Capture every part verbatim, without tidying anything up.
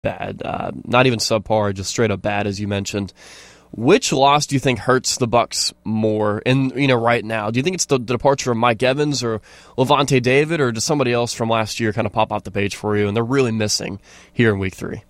bad. Uh, not even subpar, just straight up bad, as you mentioned. Which loss do you think hurts the Bucs more in, you know, right now? Do you think it's the, the departure of Mike Evans or Lavonte David, or does somebody else from last year kind of pop off the page for you and they're really missing here in week three?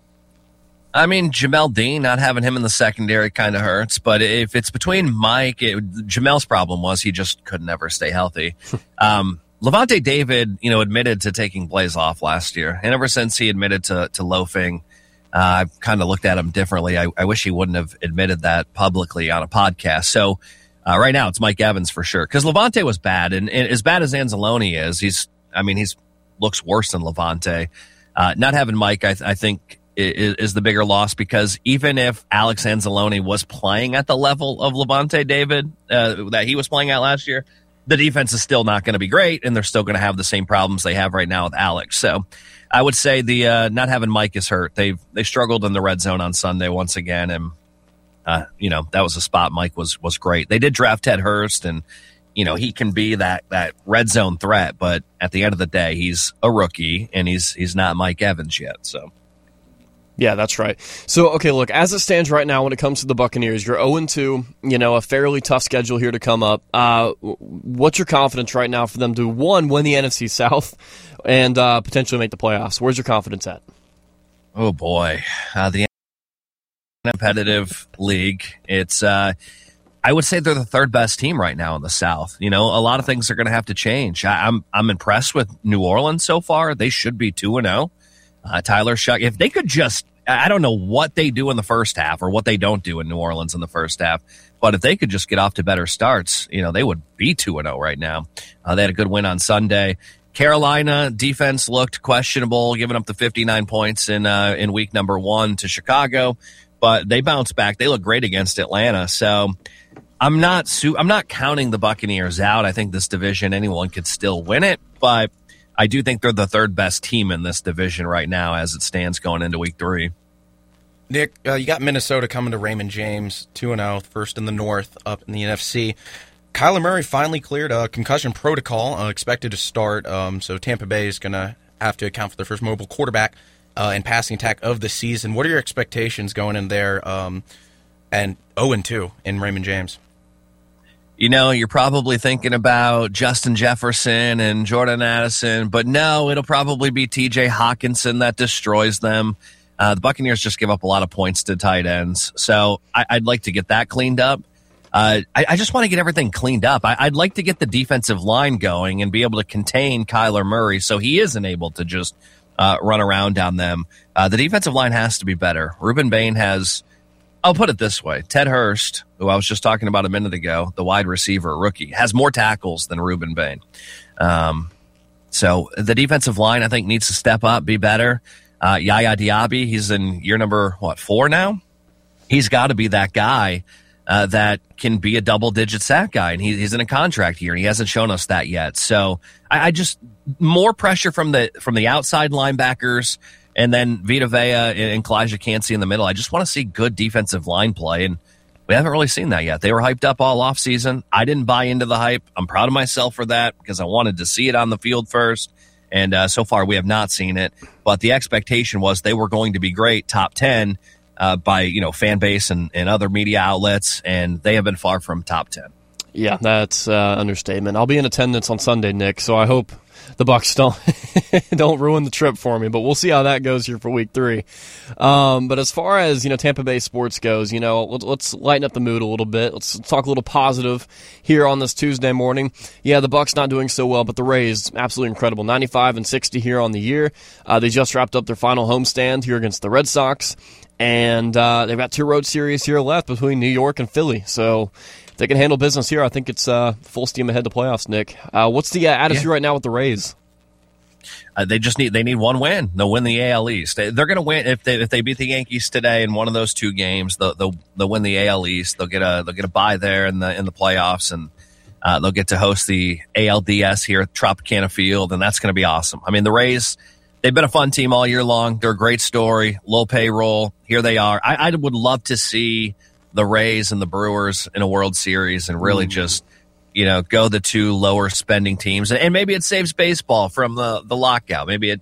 I mean, Jamel Dean, not having him in the secondary kind of hurts, but if it's between Mike, it, Jamel's problem was he just could never stay healthy. um, Lavonte David, you know, admitted to taking plays off last year, and ever since he admitted to, to loafing, Uh, I've kind of looked at him differently. I, I wish he wouldn't have admitted that publicly on a podcast. So uh, right now it's Mike Evans for sure, because Lavonte was bad, and, and as bad as Anzalone is, he's I mean he's looks worse than Lavonte. Uh, not having Mike, I, th- I think, is, is the bigger loss, because even if Alex Anzalone was playing at the level of Lavonte David uh, that he was playing at last year, the defense is still not going to be great, and they're still going to have the same problems they have right now with Alex. So I would say the uh, not having Mike is hurt. They've they struggled in the red zone on Sunday once again, and uh, you know that was a spot Mike was was great. They did draft Ted Hurst, and you know he can be that that red zone threat, but at the end of the day, he's a rookie, and he's he's not Mike Evans yet. So. Yeah, that's right. So, okay, look, as it stands right now when it comes to the Buccaneers, you're oh and two, you know, a fairly tough schedule here to come up. Uh, what's your confidence right now for them to, one, win the N F C South and uh, potentially make the playoffs? Where's your confidence at? Oh, boy. Uh, the competitive league, it's, uh, I would say they're the third best team right now in the South. You know, a lot of things are going to have to change. I, I'm I'm impressed with New Orleans so far. They should be two and oh. Uh, Tyler Shuck, if they could just, I don't know what they do in the first half or what they don't do in New Orleans in the first half, but if they could just get off to better starts, you know, they would be two and oh right now. Uh, they had a good win on Sunday. Carolina defense looked questionable, giving up the fifty-nine points in uh, in week number one to Chicago, but they bounced back. They look great against Atlanta. So I'm not su- I'm not counting the Buccaneers out. I think this division, anyone could still win it, but I do think they're the third best team in this division right now as it stands going into week three. Nick, uh, you got Minnesota coming to Raymond James, two and oh, first in the North, up in the N F C. Kyler Murray finally cleared a concussion protocol, uh, expected to start, um, so Tampa Bay is going to have to account for their first mobile quarterback uh, and passing attack of the season. What are your expectations going in there um, and oh and two in Raymond James? You know, you're probably thinking about Justin Jefferson and Jordan Addison, but no, it'll probably be T J Hawkinson that destroys them. Uh, the Buccaneers just give up a lot of points to tight ends, so I, I'd like to get that cleaned up. Uh, I, I just want to get everything cleaned up. I, I'd like to get the defensive line going and be able to contain Kyler Murray so he isn't able to just uh, run around down them. Uh, the defensive line has to be better. Ruben Bain has... I'll put it this way. Ted Hurst, who I was just talking about a minute ago, the wide receiver rookie, has more tackles than Ruben Bain. Um, so the defensive line, I think, needs to step up, be better. Uh, Yaya Diaby, he's in year number, what, four now? He's got to be that guy uh, that can be a double-digit sack guy, and he, he's in a contract year, and he hasn't shown us that yet. So I, I just more pressure from the from the outside linebackers, and then Vita Vea and Kalijah Kancey in the middle. I just want to see good defensive line play, and we haven't really seen that yet. They were hyped up all offseason. I didn't buy into the hype. I'm proud of myself for that because I wanted to see it on the field first, and uh, so far we have not seen it. But the expectation was they were going to be great, top ten uh, by you know fan base and, and other media outlets, and they have been far from top ten. Yeah, that's uh, understatement. I'll be in attendance on Sunday, Nick, so I hope the Bucs don't don't ruin the trip for me, but we'll see how that goes here for week three. Um, but as far as you know, Tampa Bay sports goes, you know, let's, let's lighten up the mood a little bit. Let's talk a little positive here on this Tuesday morning. Yeah, the Bucs not doing so well, but the Rays absolutely incredible, ninety-five and sixty here on the year. Uh, they just wrapped up their final homestand here against the Red Sox, and uh, they've got two road series here left between New York and Philly. So if they can handle business here, I think it's uh, full steam ahead to playoffs, Nick. Uh, what's the uh, attitude yeah. right now with the Rays? Uh, they just need they need one win. They'll win the A L East. They, they're going to win if they if they beat the Yankees today in one of those two games. They'll they'll, they'll win the A L East. They'll get a they'll get a bye there in the in the playoffs, and uh, they'll get to host the A L D S here at Tropicana Field, and that's going to be awesome. I mean, the Rays, they've been a fun team all year long. They're a great story, low payroll. Here they are. I, I would love to see the Rays and the Brewers in a World Series and really mm. just, you know, go the two lower spending teams. And maybe it saves baseball from the, the lockout. Maybe it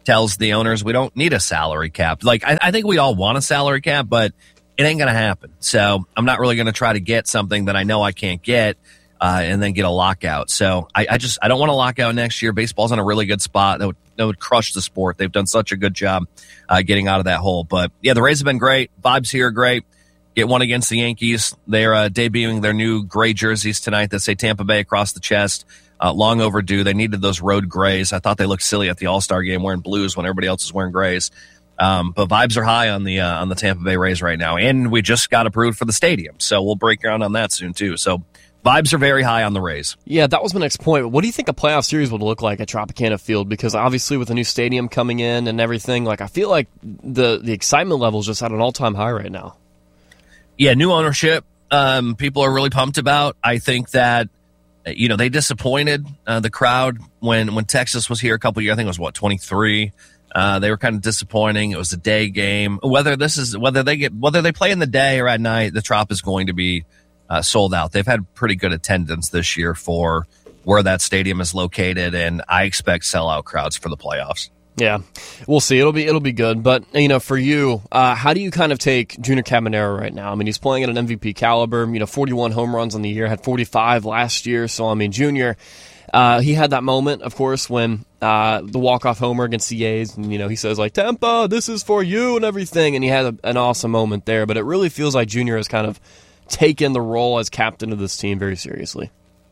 tells the owners we don't need a salary cap. Like, I, I think we all want a salary cap, but it ain't going to happen. So I'm not really going to try to get something that I know I can't get uh, and then get a lockout. So I, I just I don't want to lock out next year. Baseball's in a really good spot. That would, that would crush the sport. They've done such a good job uh, getting out of that hole. But, yeah, the Rays have been great. Vibes here are great. Get one against the Yankees. They're uh, debuting their new gray jerseys tonight that say Tampa Bay across the chest. Uh, long overdue. They needed those road grays. I thought they looked silly at the All-Star game wearing blues when everybody else is wearing grays. Um, but vibes are high on the uh, on the Tampa Bay Rays right now, and we just got approved for the stadium, so we'll break ground on that soon too. So vibes are very high on the Rays. Yeah, that was my next point. What do you think a playoff series would look like at Tropicana Field? Because obviously with the new stadium coming in and everything, like I feel like the the excitement level is just at an all time high right now. Yeah, new ownership. Um, people are really pumped about. I think that you know they disappointed uh, the crowd when when Texas was here a couple of years. I think it was what twenty-three. Uh, they were kind of disappointing. It was a day game. Whether this is whether they get whether they play in the day or at night, the Trop is going to be uh, sold out. They've had pretty good attendance this year for where that stadium is located, and I expect sellout crowds for the playoffs. Yeah, we'll see. It'll be it'll be good. But you know, for you, uh, how do you kind of take Junior Caminero right now? I mean, he's playing at an M V P caliber. You know, forty-one home runs on the year, had forty-five last year. So I mean, Junior. Uh, he had that moment, of course, when uh, the walk-off homer against the A's, and you know he says like Tampa, this is for you and everything, and he had a, an awesome moment there. But it really feels like Junior has kind of taken the role as captain of this team very seriously.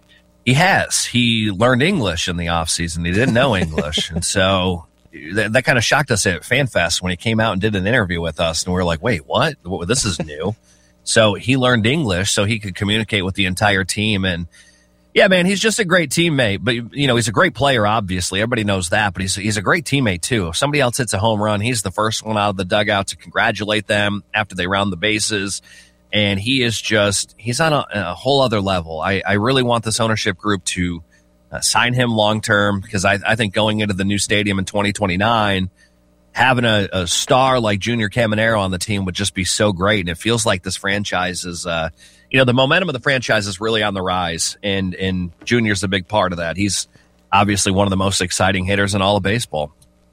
He has. He learned English in the offseason. He didn't know English, and so that, that kind of shocked us at FanFest when he came out and did an interview with us, and we were like, "Wait, what? This is new." So he learned English so he could communicate with the entire team. And yeah, man, he's just a great teammate. But, you know, he's a great player, obviously. Everybody knows that. But he's he's a great teammate, too. If somebody else hits a home run, he's the first one out of the dugout to congratulate them after they round the bases. And he is just – he's on a, a whole other level. I, I really want this ownership group to uh, sign him long-term because I, I think going into the new stadium in twenty twenty-nine – having a, a star like Junior Caminero on the team would just be so great. And it feels like this franchise is, uh, you know, the momentum of the franchise is really on the rise. And, and Junior's a big part of that. He's obviously one of the most exciting hitters in all of baseball.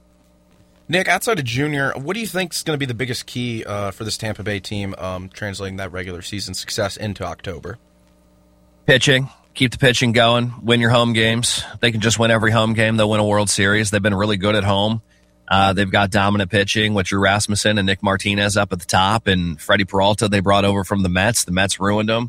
Nick, outside of Junior, what do you think is going to be the biggest key uh, for this Tampa Bay team um, translating that regular season success into October? Pitching. Keep the pitching going. Win your home games. They can just win every home game. They'll win a World Series. They've been really good at home. Uh, they've got dominant pitching with Drew Rasmussen and Nick Martinez up at the top, and Freddie Peralta they brought over from the Mets. The Mets ruined him,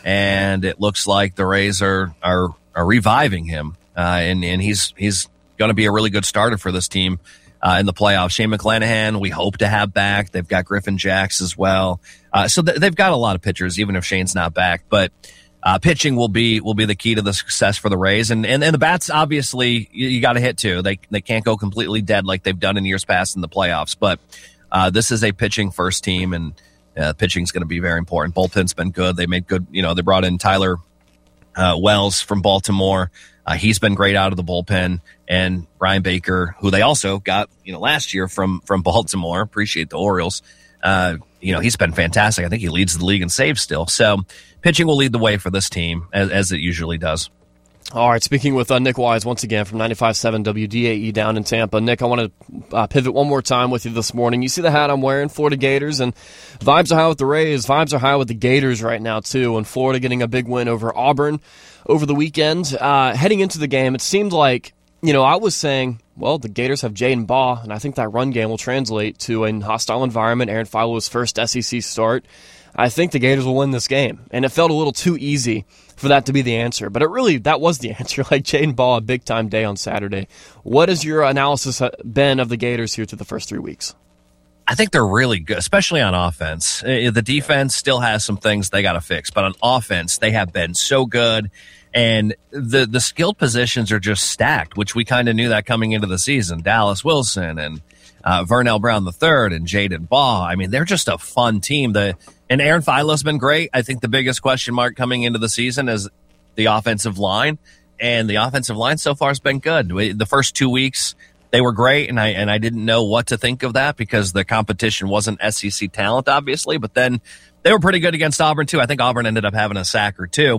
and it looks like the Rays are are, are reviving him, uh, and and he's he's going to be a really good starter for this team uh, in the playoffs. Shane McClanahan we hope to have back. They've got Griffin Jacks as well, uh, so th- they've got a lot of pitchers, even if Shane's not back, but. Uh, pitching will be will be the key to the success for the Rays, and and, and the bats obviously you, you got to hit too. They they can't go completely dead like they've done in years past in the playoffs. But uh, this is a pitching first team, and uh, pitching is going to be very important. Bullpen's been good. They made good. You know, they brought in Tyler uh, Wells from Baltimore. Uh, he's been great out of the bullpen, and Brian Baker, who they also got you know last year from from Baltimore. Appreciate the Orioles. Uh, you know, he's been fantastic. I think he leads the league in saves still. So. Pitching will lead the way for this team, as, as it usually does. All right, speaking with uh, Nick Wise once again from ninety-five point seven W D A E down in Tampa. Nick, I want to uh, pivot one more time with you this morning. You see the hat I'm wearing, Florida Gators, and vibes are high with the Rays. Vibes are high with the Gators right now, too, and Florida getting a big win over Auburn over the weekend. Uh, heading into the game, it seemed like, you know, I was saying, well, the Gators have Jaden Baugh, and I think that run game will translate to a hostile environment. Aaron Philo's first S E C start. I think the Gators will win this game. And it felt a little too easy for that to be the answer. But it really, that was the answer. Like Jaden Baugh, a big-time day on Saturday. What has your analysis been of the Gators here through the first three weeks? I think they're really good, especially on offense. The defense still has some things they got to fix. But on offense, they have been so good. And the, the skilled positions are just stacked, which we kind of knew that coming into the season. Dallas Wilson and uh, Vernell Brown the third and Jaden Baugh. I mean, they're just a fun team. The And Aaron Philo's been great. I think the biggest question mark coming into the season is the offensive line. And the offensive line so far has been good. The first two weeks, they were great, and I and I didn't know what to think of that because the competition wasn't S E C talent, obviously. But then they were pretty good against Auburn, too. I think Auburn ended up having a sack or two.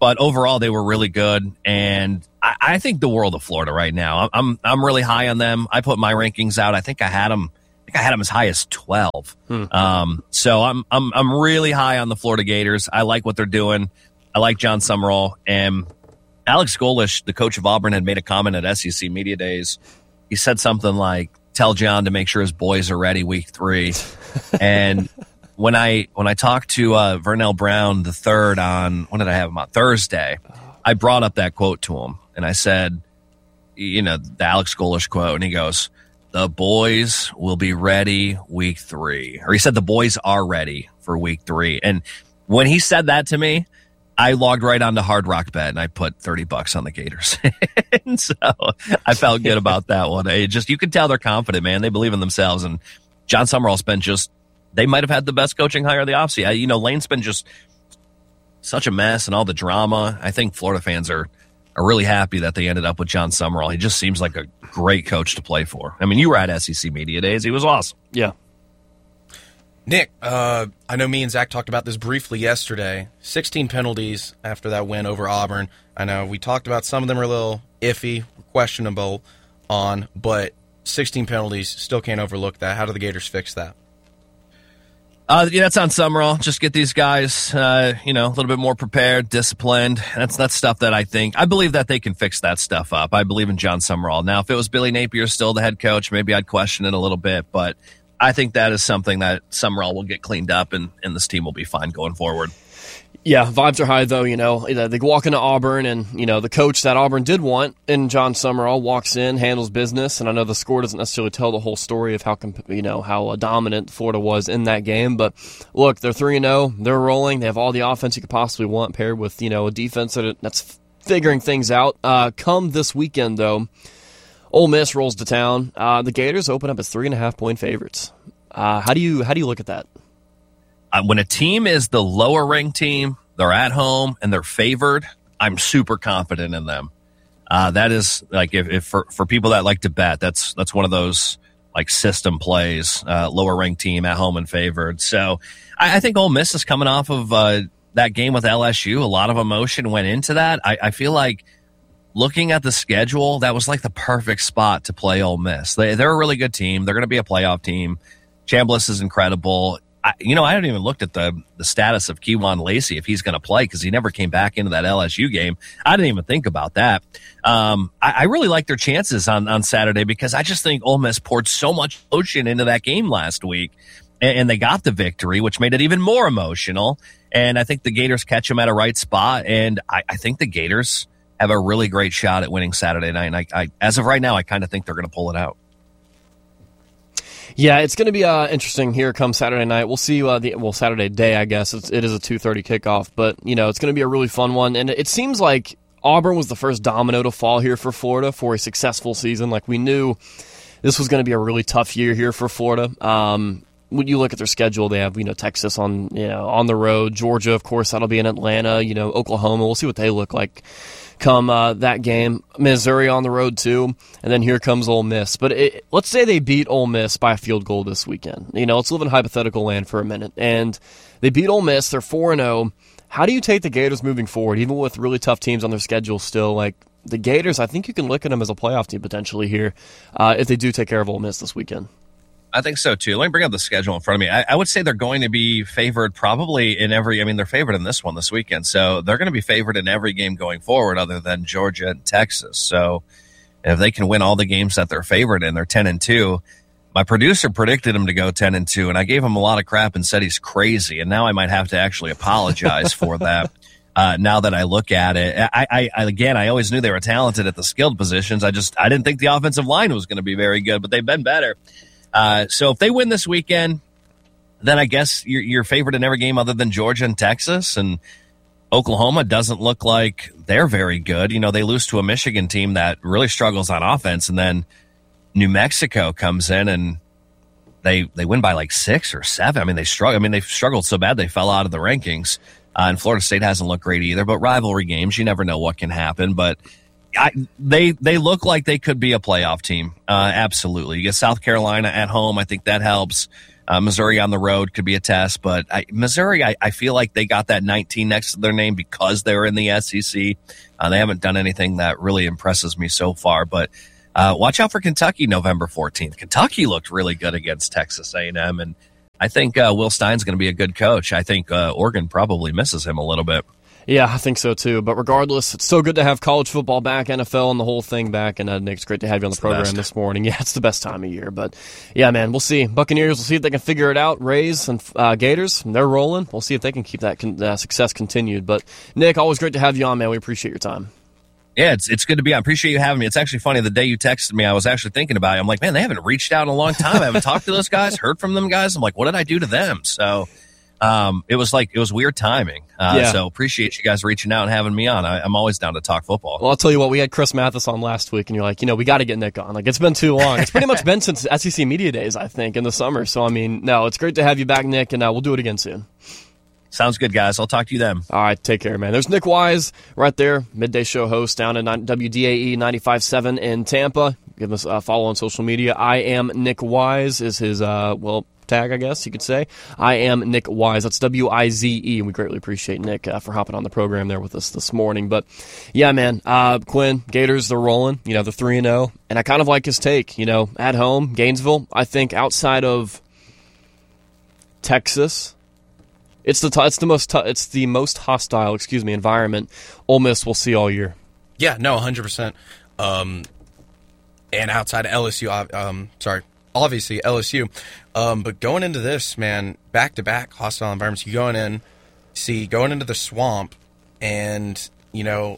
but overall they were really good, and I, I think the world of Florida right now. I'm I'm really high on them. I put my rankings out. I think I had them. I think I had them as high as twelve. Hmm. Um, so I'm I'm I'm really high on the Florida Gators. I like what they're doing. I like John Summerall, and Alex Golesh, the coach of Auburn, had made a comment at S E C Media Days. He said something like, "Tell John to make sure his boys are ready week three." And when I when I talked to uh, Vernell Brown the third on, when did I have him on? Thursday, I brought up that quote to him, and I said, you know, the Alex Golesh quote, and he goes, "The boys will be ready week three." Or he said the boys are ready for week three. And when he said that to me, I logged right onto Hard Rock Bet and I put thirty bucks on the Gators. And so I felt good about that one. It just, you can tell they're confident, man. They believe in themselves. And John Summerall's been just, they might have had the best coaching hire of the offseason. You know, Lane's been just such a mess and all the drama. I think Florida fans are, are really happy that they ended up with John Summerall. He just seems like a great coach to play for. I mean, you were at S E C Media Days. He was awesome. Yeah. Nick, uh, I know me and Zach talked about this briefly yesterday. sixteen penalties after that win over Auburn. I know we talked about some of them are a little iffy, questionable on, but sixteen penalties, still can't overlook that. How do the Gators fix that? Uh, yeah, that's on Summerall. Just get these guys, uh, you know, a little bit more prepared, disciplined. That's that's stuff that I think, I believe that they can fix that stuff up. I believe in John Summerall. Now, if it was Billy Napier still the head coach, maybe I'd question it a little bit, but I think that is something that Summerall will get cleaned up, and, and this team will be fine going forward. Yeah, vibes are high, though. You know, they walk into Auburn, and, you know, the coach that Auburn did want in John Summerall walks in, handles business, and I know the score doesn't necessarily tell the whole story of how, you know, how dominant Florida was in that game. But, look, they're three and oh. They're rolling. They have all the offense you could possibly want, paired with, you know, a defense that that's figuring things out. Uh, come this weekend, though, Ole Miss rolls to town. Uh, the Gators open up as three and a half point favorites. Uh, how do you how do you look at that? Uh, when a team is the lower ranked team, they're at home and they're favored, I'm super confident in them. Uh, that is like if, if for for people that like to bet, that's that's one of those like system plays. Uh, lower ranked team at home and favored. So I, I think Ole Miss is coming off of uh, that game with L S U. A lot of emotion went into that. I, I feel like, looking at the schedule, that was like the perfect spot to play Ole Miss. They, they're a really good team. They're going to be a playoff team. Chambliss is incredible. I, you know, I haven't even looked at the the status of Kewan Lacey, if he's going to play, because he never came back into that L S U game. I didn't even think about that. Um, I, I really like their chances on, on Saturday, because I just think Ole Miss poured so much emotion into that game last week, and, and they got the victory, which made it even more emotional. And I think the Gators catch them at a right spot, and I, I think the Gators have a really great shot at winning Saturday night. And I, I as of right now, I kind of think they're going to pull it out. Yeah, it's going to be uh, interesting here come Saturday night. We'll see, uh, the well, Saturday day, I guess. It's, it is a two thirty kickoff, but, you know, it's going to be a really fun one. And it seems like Auburn was the first domino to fall here for Florida for a successful season. Like, we knew this was going to be a really tough year here for Florida. Um, when you look at their schedule, they have, you know, Texas on, you know, on the road. Georgia, of course, that'll be in Atlanta. You know, Oklahoma. We'll see what they look like come uh, that game. Missouri on the road, too. And then here comes Ole Miss. But it, let's say they beat Ole Miss by a field goal this weekend. You know, let's live in hypothetical land for a minute. And they beat Ole Miss. They're four and oh. How do you take the Gators moving forward, even with really tough teams on their schedule still? Like, the Gators, I think you can look at them as a playoff team potentially here uh, if they do take care of Ole Miss this weekend. I think so, too. Let me bring up the schedule in front of me. I, I would say they're going to be favored probably in every – I mean, they're favored in this one this weekend. So they're going to be favored in every game going forward other than Georgia and Texas. So if they can win all the games that they're favored in, they're ten and two. My producer predicted him to go ten and two, and I gave him a lot of crap and said he's crazy. And now I might have to actually apologize for that. Uh, now that I look at it, I, I, again, I always knew they were talented at the skilled positions. I just, I didn't think the offensive line was going to be very good, but they've been better. Uh, so if they win this weekend, then I guess you're, you're favored in every game other than Georgia and Texas. And Oklahoma doesn't look like they're very good. You know, they lose to a Michigan team that really struggles on offense. And then New Mexico comes in and they, they win by like six or seven. I mean, they struggle. I mean, they've struggled so bad they fell out of the rankings. Uh, and Florida State hasn't looked great either. But rivalry games, you never know what can happen. But I, they they look like they could be a playoff team. Uh, absolutely. You get South Carolina at home. I think that helps. Uh, Missouri on the road could be a test, but I, Missouri, I, I feel like they got that nineteen next to their name because they were in the S E C. Uh, they haven't done anything that really impresses me so far, but uh, watch out for Kentucky November fourteenth. Kentucky looked really good against Texas A and M, and I think uh, Will Stein's going to be a good coach. I think uh, Oregon probably misses him a little bit. Yeah, I think so too. But regardless, it's so good to have college football back, N F L, and the whole thing back. And uh, Nick, it's great to have you on the It's program the this morning. Yeah, it's the best time of year. But yeah, man, we'll see. Buccaneers, we'll see if they can figure it out. Rays and uh, Gators, they're rolling. We'll see if they can keep that con- uh, success continued. But Nick, always great to have you on, man. We appreciate your time. Yeah, it's it's good to be on. I appreciate you having me. It's actually funny. The day you texted me, I was actually thinking about it. I'm like, man, they haven't reached out in a long time. I haven't talked to those guys, heard from them guys. I'm like, what did I do to them? So um, it was like, it was weird timing. Uh, Yeah. So appreciate you guys reaching out and having me on. I, I'm always down to talk football. Well, I'll tell you what, we had Chris Mathis on last week, and you're like, you know, we got to get Nick on. Like, it's been too long. It's pretty much been since S E C Media Days, I think, in the summer. So, I mean, no, it's great to have you back, Nick, and uh, we'll do it again soon. Sounds good, guys. I'll talk to you then. All right, take care, man. There's Nick Wise right there, midday show host down at W D A E ninety-five point seven in Tampa. Give us a follow on social media. I am Nick Wise is his, uh, well, tag, I guess you could say. I am Nick Wise. That's W I Z E, and we greatly appreciate Nick uh, for hopping on the program there with us this morning. But, yeah, man, uh, Quinn, Gators, they're rolling. You know, they're three and oh, and I kind of like his take. You know, at home, Gainesville, I think outside of Texas, It's the t- it's the most t- it's the most hostile, excuse me, environment Ole Miss will see all year. Yeah, no, one hundred percent. Um, and outside of L S U, um, sorry, obviously L S U. Um, but going into this, man, back-to-back hostile environments, you going in, see, going into the swamp, and, you know,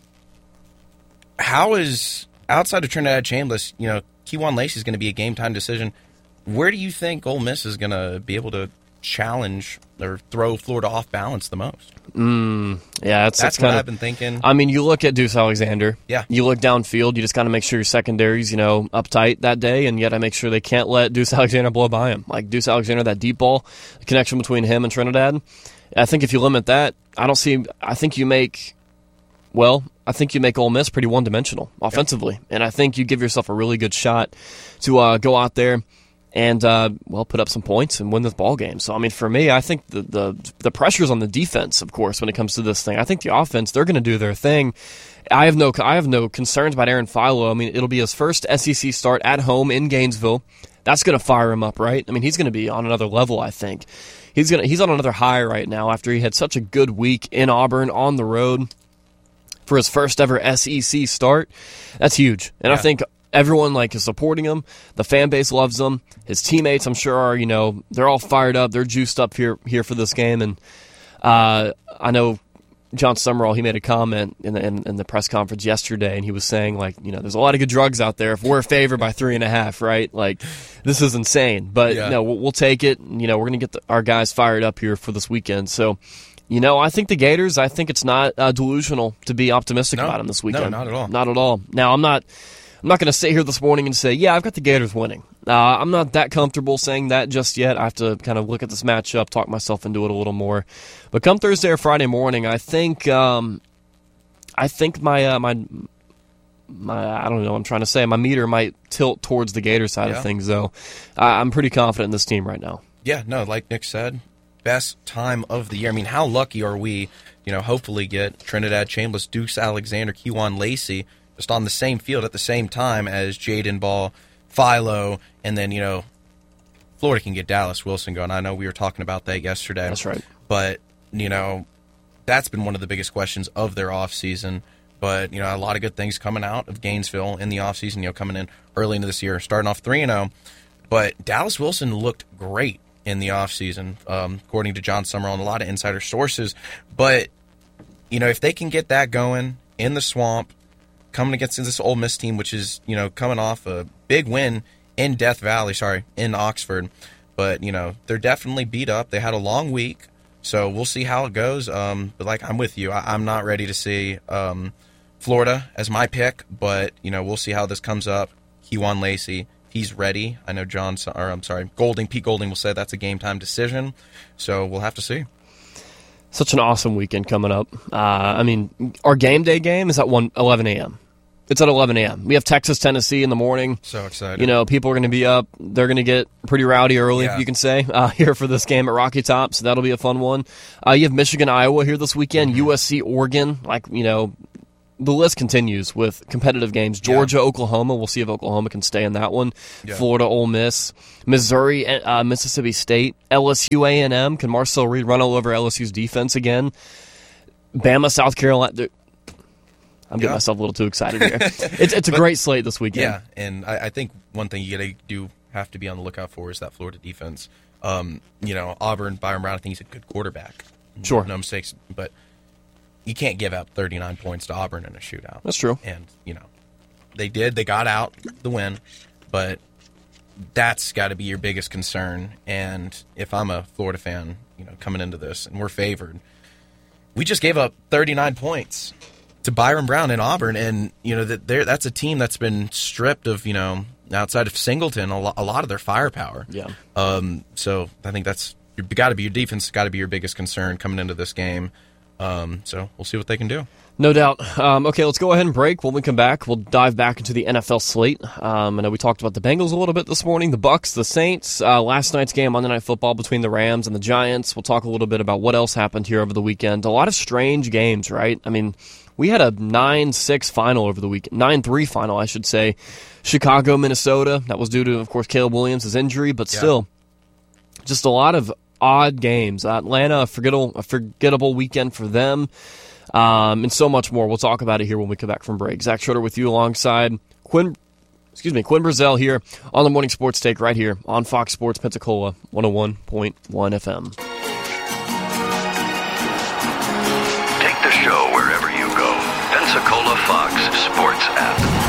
how is, outside of Trinidad Chambliss, you know, Kejuan Lacey is going to be a game-time decision. Where do you think Ole Miss is going to be able to challenge or throw Florida off balance the most? Mm, yeah, that's, That's kind what of. I've been thinking. I mean, you look at Deuce Alexander. Yeah. You look downfield. You just got to make sure your secondary's, you know, uptight that day, and you got to make sure they can't let Deuce Alexander blow by him. Like Deuce Alexander, that deep ball, the connection between him and Trinidad. I think if you limit that, I don't see. I think you make. Well, I think you make Ole Miss pretty one-dimensional offensively, yep. And I think you give yourself a really good shot to uh, go out there and, uh, well, put up some points and win this ball game. So, I mean, for me, I think the, the the pressure's on the defense, of course, when it comes to this thing. I think the offense, they're going to do their thing. I have no I have no concerns about Aaron Philo. I mean, it'll be his first S E C start at home in Gainesville. That's going to fire him up, right? I mean, he's going to be on another level, I think. He's gonna he's on another high right now after he had such a good week in Auburn on the road for his first ever S E C start. That's huge. And Yeah. I think everyone like is supporting him. The fan base loves him. His teammates, I'm sure, are, you know, they're all fired up. They're juiced up here here for this game. And uh, I know John Summerall, he made a comment in the, in, in the press conference yesterday, and he was saying, like, you know, there's a lot of good drugs out there if we're favored by three and a half, right? Like, this is insane. But, Yeah. no, we'll, we'll take it. You know, we're going to get the, our guys fired up here for this weekend. So, you know, I think the Gators, I think it's not uh, delusional to be optimistic No. about them this No, weekend. not at all. Not at all. Now, I'm not I'm not going to sit here this morning and say, yeah, I've got the Gators winning. Uh, I'm not that comfortable saying that just yet. I have to kind of look at this matchup, talk myself into it a little more. But come Thursday or Friday morning, I think um, I think my uh, my my I don't know what I'm trying to say. My meter might tilt towards the Gator side Yeah. of things, though. I, I'm pretty confident in this team right now. Yeah, no, like Nick said, best time of the year. I mean, how lucky are we, you know, hopefully get Trinidad Chambliss, Deuce Alexander, Kejuan Lacey just on the same field at the same time as Jaden Ball, Philo, and then, you know, Florida can get Dallas Wilson going. I know we were talking about that yesterday. That's right. But, you know, that's been one of the biggest questions of their offseason. But, you know, a lot of good things coming out of Gainesville in the offseason, you know, coming in early into this year, starting off three and oh. But Dallas Wilson looked great in the offseason, um, according to John Summerall and a lot of insider sources. But, you know, if they can get that going in the swamp, coming against this Ole Miss team, which is, you know, coming off a big win in Death Valley, sorry, in Oxford. But, you know, they're definitely beat up. They had a long week, so we'll see how it goes. Um, but, like, I'm with you. I- I'm not ready to see um, Florida as my pick, but, you know, we'll see how this comes up. Kejuan Lacey, he's ready. I know John, or I'm sorry, Golding, Pete Golding will say that's a game-time decision, so we'll have to see. Such an awesome weekend coming up. Uh, I mean, our game day game is at one eleven a.m. It's at eleven a.m. We have Texas, Tennessee in the morning. So excited. You know, people are going to be up. They're going to get pretty rowdy early, Yeah. you can say, uh, here for this game at Rocky Top, so that'll be a fun one. Uh, you have Michigan, Iowa here this weekend, Mm-hmm. U S C, Oregon. Like, you know, the list continues with competitive games. Georgia, Yeah. Oklahoma. We'll see if Oklahoma can stay in that one. Yeah. Florida, Ole Miss. Missouri, uh, Mississippi State. L S U, A and M. Can Marcel Reed run all over L S U's defense again? Bama, South Carolina. I'm getting Yeah. myself a little too excited here. it's it's a But- great slate this weekend. Yeah, and I, I think one thing you gotta do have to be on the lookout for is that Florida defense. Um, you know, Auburn, Byron Brown, I think he's a good quarterback. Sure. No mistakes, but you can't give up thirty-nine points to Auburn in a shootout. That's true. And, you know, they did. They got out the win, but that's got to be your biggest concern. And if I'm a Florida fan, you know, coming into this and we're favored, we just gave up thirty-nine points to Byron Brown in Auburn, and you know that there that's a team that's been stripped of, you know, outside of Singleton, a, lo- a lot of their firepower. Yeah. Um. So I think that's got to be your defense. Got to be your biggest concern coming into this game. Um. So we'll see what they can do. No doubt. Um, okay, let's go ahead and break. When we come back, we'll dive back into the N F L slate. Um, I know we talked about the Bengals a little bit this morning, the Bucks, the Saints, uh, last night's game, Monday Night Football between the Rams and the Giants. We'll talk a little bit about what else happened here over the weekend. A lot of strange games, right? I mean, we had a nine six final over the weekend, nine three final, I should say. Chicago, Minnesota. That was due to, of course, Caleb Williams' injury, but Yeah. still, just a lot of odd games. Atlanta, a forgettable, a forgettable weekend for them. Um, and so much more. We'll talk about it here when we come back from break. Zach Schroeder with you alongside Quinn, excuse me, Quinn Brazell here on the Morning Sports Take right here on Fox Sports Pensacola, one oh one point one F M. Take the show wherever you go. Pensacola Fox Sports app.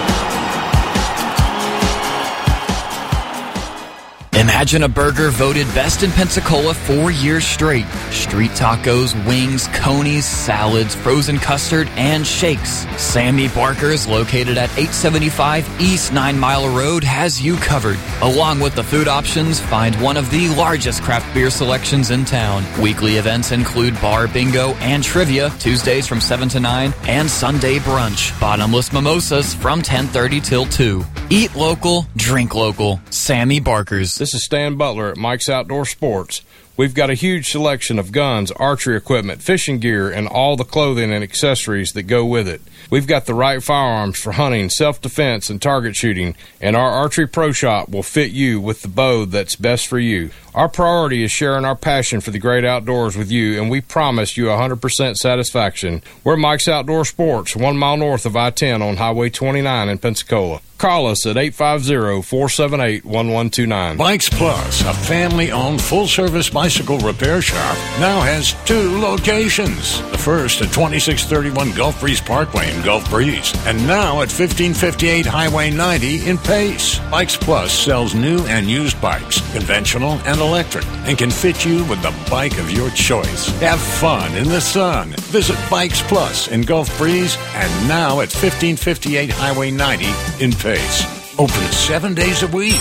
Imagine a burger voted best in Pensacola four years straight. Street tacos, wings, conies, salads, frozen custard, and shakes. Sammy Barker's, located at eight seventy-five East Nine Mile Road, has you covered. Along with the food options, find one of the largest craft beer selections in town. Weekly events include bar bingo and trivia, Tuesdays from seven to nine, and Sunday brunch. Bottomless mimosas from ten thirty till two. Eat local, drink local. Sammy Barker's. This is Stan Butler at Mike's Outdoor Sports. We've got a huge selection of guns, archery equipment, fishing gear, and all the clothing and accessories that go with it. We've got the right firearms for hunting, self-defense, and target shooting, and our Archery Pro Shop will fit you with the bow that's best for you. Our priority is sharing our passion for the great outdoors with you, and we promise you one hundred percent satisfaction. We're Mike's Outdoor Sports, one mile north of I ten on Highway twenty-nine in Pensacola. Call us at eight five zero, four seven eight, one one two nine. Bikes Plus, a family-owned full-service bicycle repair shop, now has two locations. The first at twenty-six thirty-one Gulf Breeze Parkway in Gulf Breeze, and now at fifteen fifty-eight Highway ninety in Pace. Bikes Plus sells new and used bikes, conventional and electric, and can fit you with the bike of your choice. Have fun in the sun. Visit Bikes Plus in Gulf Breeze, and now at fifteen fifty-eight Highway ninety in Pace. Open seven days a week.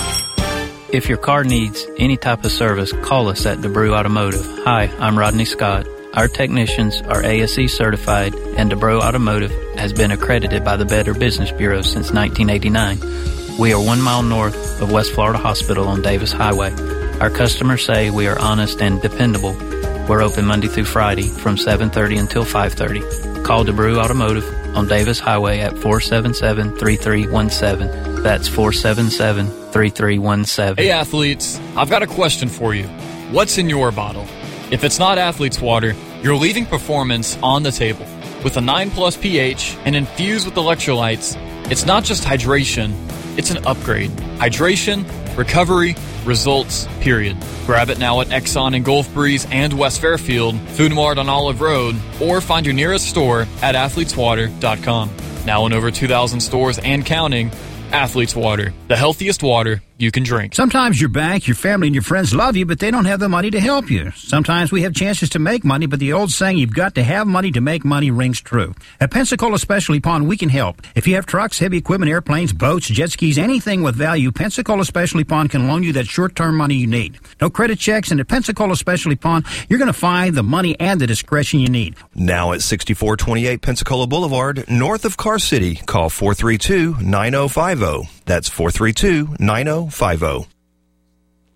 If your car needs any type of service, call us at DeBrew Automotive. Hi, I'm Rodney Scott. Our technicians are A S E certified, and DeBrew Automotive has been accredited by the Better Business Bureau since nineteen eighty-nine. We are one mile north of West Florida Hospital on Davis Highway. Our customers say we are honest and dependable. We're open Monday through Friday from seven thirty until five thirty. Call DeBrew Automotive on Davis Highway at four seven seven, three three one seven. That's four seven seven, three three one seven. Hey athletes, I've got a question for you. What's in your bottle? If it's not Athlete's Water, you're leaving performance on the table. With a nine plus pH and infused with electrolytes, it's not just hydration, it's an upgrade. Hydration, recovery, results, period. Grab it now at Exxon in Gulf Breeze and West Fairfield, Food Mart on Olive Road, or find your nearest store at athletes water dot com. Now in over two thousand stores and counting, Athlete's Water, the healthiest water you can drink. Sometimes your bank, your family, and your friends love you, but they don't have the money to help you. Sometimes we have chances to make money, but the old saying, you've got to have money to make money, rings true. At Pensacola Specialty Pond, we can help. If you have trucks, heavy equipment, airplanes, boats, jet skis, anything with value, Pensacola Specialty Pond can loan you that short-term money you need. No credit checks, and at Pensacola Specialty Pond, you're going to find the money and the discretion you need. Now at sixty-four twenty-eight Pensacola Boulevard, north of Car City, call four three two, nine oh five oh. That's four three two, nine oh five oh.